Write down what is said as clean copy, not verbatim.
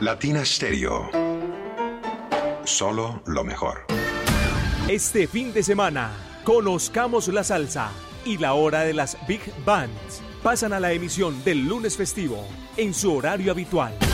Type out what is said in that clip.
Latina Stereo. Solo lo mejor. Este fin de semana, conozcamos la salsa y la hora de las Big Bands. Pasan a la emisión del lunes festivo en su horario habitual.